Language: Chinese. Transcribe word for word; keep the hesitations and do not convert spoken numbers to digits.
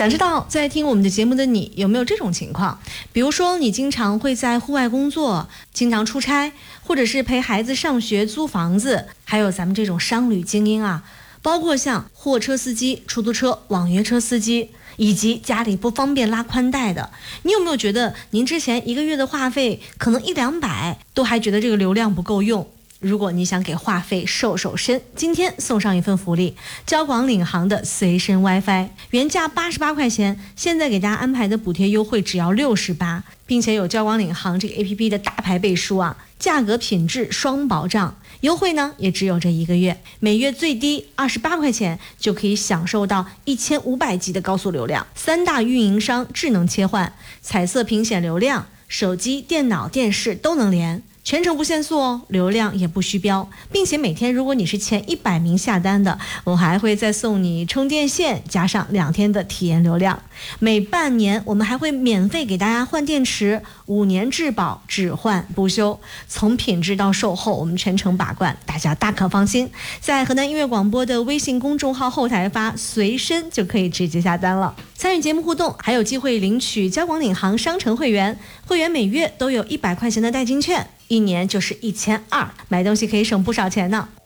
想知道在听我们的节目的你有没有这种情况？比如说你经常会在户外工作，经常出差，或者是陪孩子上学、租房子，还有咱们这种商旅精英啊，包括像货车司机、出租车、网约车司机，以及家里不方便拉宽带的，你有没有觉得您之前一个月的话费可能一两百，都还觉得这个流量不够用？如果你想给话费瘦瘦身，今天送上一份福利，交广领航的随身 WiFi， 原价八十八块钱，现在给大家安排的补贴优惠只要六十八，并且有交广领航这个 A P P 的大牌背书啊，价格品质双保障。优惠呢也只有这一个月，每月最低二十八块钱就可以享受到一千五百 G 的高速流量，三大运营商智能切换，彩色屏显流量，手机、电脑、电视都能连。全程不限速哦，流量也不虚标，并且每天如果你是前一百名下单的，我还会再送你充电线，加上两天的体验流量。每半年我们还会免费给大家换电池，五年质保，只换不修。从品质到售后，我们全程把关，大家大可放心。在河南音乐广播的微信公众号后台发随身就可以直接下单了。参与节目互动，还有机会领取交广领航商城会员，会员每月都有一百块钱的代金券，一年就是一千二，买东西可以省不少钱呢。